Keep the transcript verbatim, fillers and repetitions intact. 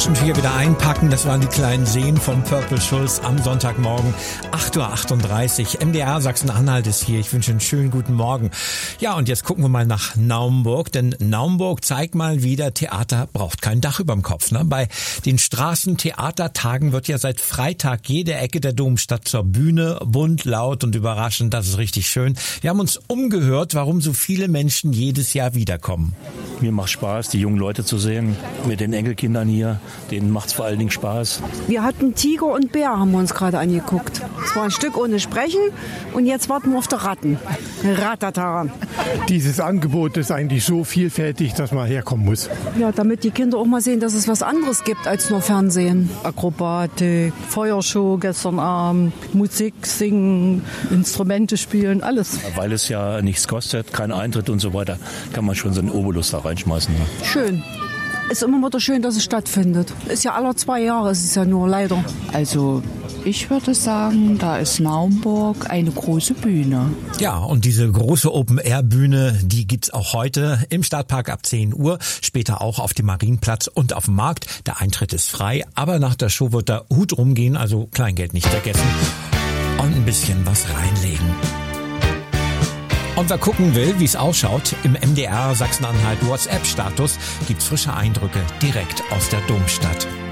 Taschentücher wieder einpacken. Das waren die kleinen Seen von Purple Schulz am Sonntagmorgen. acht Uhr achtunddreißig. M D R Sachsen-Anhalt ist hier. Ich wünsche einen schönen guten Morgen. Ja, und jetzt gucken wir mal nach Naumburg. Denn Naumburg zeigt mal wieder, Theater braucht kein Dach überm Kopf. Ne? Bei den Straßentheatertagen wird ja seit Freitag jede Ecke der Domstadt zur Bühne. Bunt, laut und überraschend. Das ist richtig schön. Wir haben uns umgehört, warum so viele Menschen jedes Jahr wiederkommen. Mir macht Spaß, die jungen Leute zu sehen. Mit den Enkelkindern hier, denen macht es vor allen Dingen Spaß. Wir hatten Tiger und Bär, haben wir uns gerade angeguckt. Es war ein Stück ohne Sprechen und jetzt warten wir auf die Ratten. Ratata. Dieses Angebot ist eigentlich so vielfältig, dass man herkommen muss. Ja, damit die Kinder auch mal sehen, dass es was anderes gibt als nur Fernsehen. Akrobatik, Feuershow gestern Abend, Musik, Singen, Instrumente spielen, alles. Weil es ja nichts kostet, kein Eintritt und so weiter, kann man schon so einen Obolus da reinschmeißen. Schön. Ist immer wieder schön, dass es stattfindet. Ist ja alle zwei Jahre, es ist ja nur leider. Also ich würde sagen, da ist Naumburg eine große Bühne. Ja, und diese große Open-Air-Bühne, die gibt's auch heute im Stadtpark ab zehn Uhr, später auch auf dem Marienplatz und auf dem Markt. Der Eintritt ist frei, aber nach der Show wird der Hut rumgehen, also Kleingeld nicht vergessen und ein bisschen was reinlegen. Und wer gucken will, wie es ausschaut, im M D R Sachsen-Anhalt WhatsApp-Status gibt's frische Eindrücke direkt aus der Domstadt.